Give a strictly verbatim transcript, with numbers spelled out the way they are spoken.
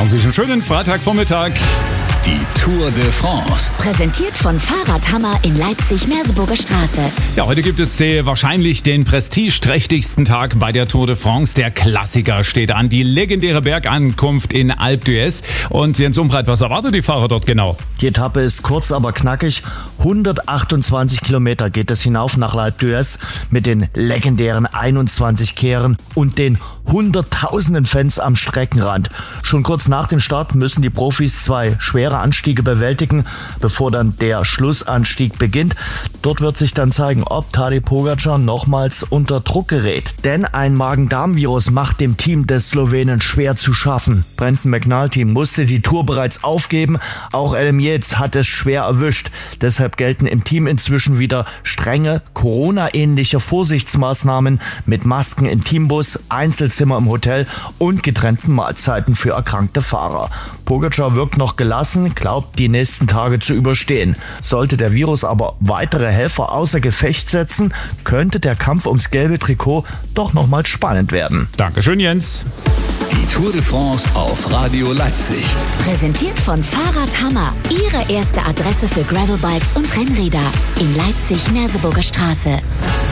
Machen Sie sich einen schönen Freitagvormittag. Die Tour de France. Präsentiert von Fahrradhammer in Leipzig-Merseburger Straße. Ja, heute gibt es äh, wahrscheinlich den prestigeträchtigsten Tag bei der Tour de France. Der Klassiker steht an, die legendäre Bergankunft in Alpe d'Huez. Und Jens Umbreit, was erwartet die Fahrer dort genau? Die Etappe ist kurz, aber knackig. hundertachtundzwanzig Kilometer geht es hinauf nach Alpe d'Huez mit den legendären einundzwanzig Kehren und den hunderttausenden Fans am Streckenrand. Schon kurz nach dem Start müssen die Profis zwei schwere Anstiege bewältigen, bevor dann der Schlussanstieg beginnt. Dort wird sich dann zeigen, ob Tadej Pogačar nochmals unter Druck gerät. Denn ein Magen-Darm-Virus macht dem Team des Slowenen schwer zu schaffen. Brendan McNulty musste die Tour bereits aufgeben. Auch Adam Yates hat es schwer erwischt. Deshalb gelten im Team inzwischen wieder strenge Corona-ähnliche Vorsichtsmaßnahmen mit Masken im Teambus, Einzelzimmer im Hotel und getrennten Mahlzeiten für erkrankte Fahrer. Pogačar wirkt noch gelassen, glaubt, die nächsten Tage zu überstehen. Sollte der Virus aber weitere Helfer außer Gefecht setzen, könnte der Kampf ums gelbe Trikot doch nochmal spannend werden. Dankeschön, Jens. Die Tour de France auf Radio Leipzig. Präsentiert von Fahrradhammer. Ihre erste Adresse für Gravelbikes und Rennräder in Leipzig-Merseburger Straße.